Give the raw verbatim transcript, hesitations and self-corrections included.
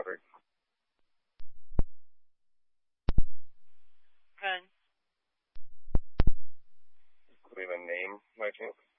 covered. Run. Do we have a name by chance?